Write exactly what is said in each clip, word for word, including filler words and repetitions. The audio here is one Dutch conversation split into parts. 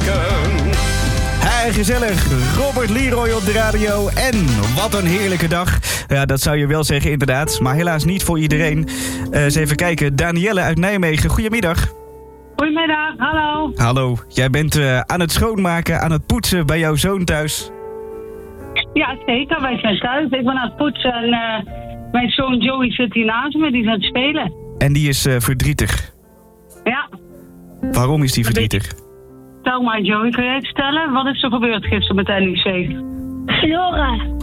maken. Hey, gezellig. Robert Leroy op de radio. En wat een heerlijke dag. Ja, dat zou je wel zeggen inderdaad. Maar helaas niet voor iedereen. Uh, eens even kijken. Danielle uit Nijmegen. Goedemiddag. Goedemiddag, hallo. Hallo. Jij bent uh, aan het schoonmaken, aan het poetsen bij jouw zoon thuis. Ja, zeker. Wij zijn thuis. Ik ben aan het poetsen en uh, mijn zoon Joey zit hier naast me. Die is aan het spelen. En die is uh, verdrietig. Ja. Waarom is die verdrietig? Stel maar, Joey, kun jij het stellen? Wat is er gebeurd gisteren met de N E C? Verloren.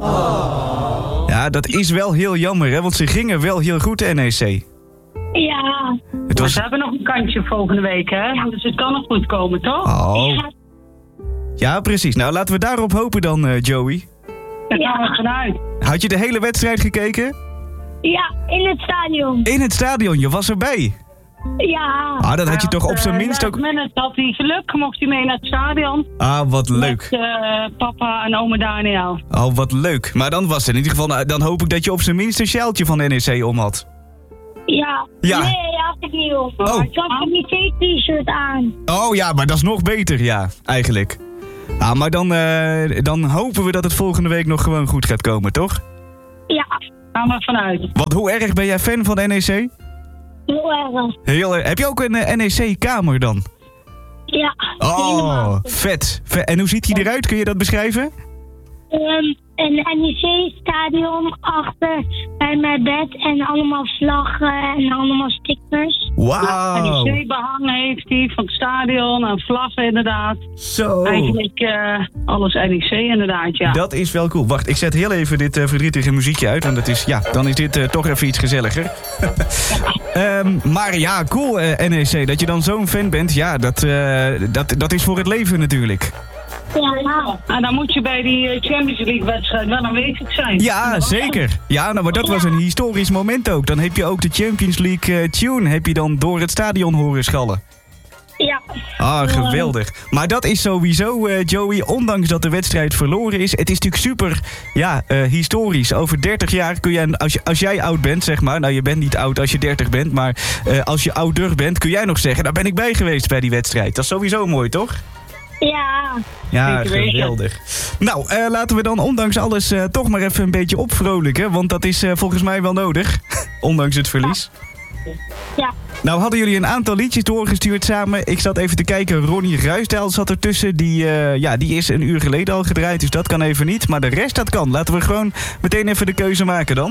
Oh. Ja, dat is wel heel jammer, hè? Want ze gingen wel heel goed, de N E C. Ja. Het was... We hebben nog een kantje volgende week, hè? Ja. Dus het kan nog goed komen, toch? Oh. Ja. Ja, precies. Nou, laten we daarop hopen dan, uh, Joey. Daar gaan we vanuit. Had je de hele wedstrijd gekeken? Ja, in het stadion. In het stadion, je was erbij. Ja. Ah, dan had je toch op zijn uh, minst ook... Minute had hij geluk, mocht hij mee naar het stadion. Ah, wat leuk. Met uh, papa en oma Daniel. Oh, wat leuk. Maar dan was het in ieder geval... Nou, dan hoop ik dat je op zijn minst een sjaaltje van de N E C om had. Ja. Ja. Nee, had ik niet op. Oh. Ik had een N E C-t-shirt aan. Oh ja, maar dat is nog beter, ja. Eigenlijk. Ah, maar dan, uh, dan hopen we dat het volgende week nog gewoon goed gaat komen, toch? Ja. Gaan we vanuit. Want hoe erg ben jij fan van de N E C? Heel erg. Heel erg. Heb je ook een uh, N E C-kamer dan? Ja. Oh, helemaal. vet. vet. En hoe ziet die eruit? Kun je dat beschrijven? Um, een N E C-stadion achter bij mijn bed en allemaal vlaggen en allemaal stickers. Wauw. N E C-behang heeft hij van het stadion en vlaggen inderdaad. Zo. Eigenlijk uh, alles N E C inderdaad, ja. Dat is wel cool. Wacht, ik zet heel even dit uh, verdrietige muziekje uit. Want dat is, ja, dan is dit uh, toch even iets gezelliger. um, maar ja, cool uh, N E C. Dat je dan zo'n fan bent, ja, dat, uh, dat, dat is voor het leven natuurlijk. Ja. En dan moet je bij die Champions League-wedstrijd wel aanwezig zijn. Ja, zeker. Ja, nou, maar dat was een historisch moment ook. Dan heb je ook de Champions League uh, tune heb je dan door het stadion horen schallen. Ja. Ah, geweldig. Maar dat is sowieso, uh, Joey, ondanks dat de wedstrijd verloren is... het is natuurlijk super, ja, uh, historisch. Over dertig jaar kun jij, als, je, als jij oud bent, zeg maar... nou, je bent niet oud als je dertig bent... maar uh, als je ouder bent, kun jij nog zeggen... daar ben ik bij geweest bij die wedstrijd. Dat is sowieso mooi, toch? Ja. Ja, geweldig. Nou, uh, laten we dan ondanks alles uh, toch maar even een beetje opvrolijken. Want dat is uh, volgens mij wel nodig. Ondanks het verlies. Ja. Nou hadden jullie een aantal liedjes doorgestuurd samen. Ik zat even te kijken. Ronnie Ruisdael zat ertussen. Die, uh, ja, die is een uur geleden al gedraaid. Dus dat kan even niet. Maar de rest dat kan. Laten we gewoon meteen even de keuze maken dan.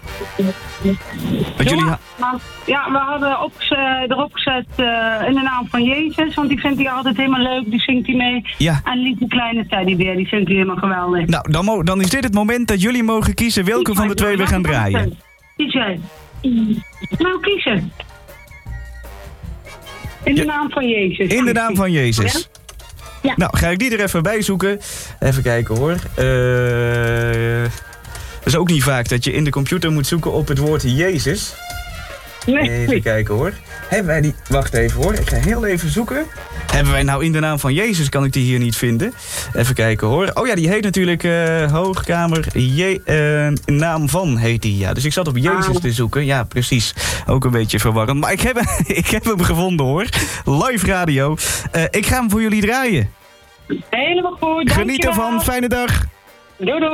Wat jullie ha- ja, ja, we hadden opgezet, erop gezet uh, in de naam van Jezus. Want die vindt hij altijd helemaal leuk. Die zingt hij mee. Ja. En Lieve Kleine Teddybeer. Die vindt hij helemaal geweldig. Nou, dan, mo- dan is dit het moment dat jullie mogen kiezen welke van de twee we gaan draaien. Kies jij. Nou, kiezen. In de Ja. naam van Jezus. In de naam van Jezus. Ja. Nou, ga ik die er even bij zoeken. Even kijken hoor. Uh, dat is ook niet vaak dat je in de computer moet zoeken op het woord Jezus. Nee. Even kijken hoor. Hebben wij die... Wacht even hoor. Ik ga heel even zoeken. Hebben wij nou in de naam van Jezus, kan ik die hier niet vinden. Even kijken hoor. Oh ja, die heet natuurlijk uh, Hoogkamer Je- uh, Naam van heet die. Ja. Dus ik zat op Jezus te zoeken. Ja, precies. Ook een beetje verwarrend. Maar ik heb, ik heb hem gevonden hoor. Live radio. Uh, ik ga hem voor jullie draaien. Helemaal goed. Geniet ervan. Fijne dag. Doei doei.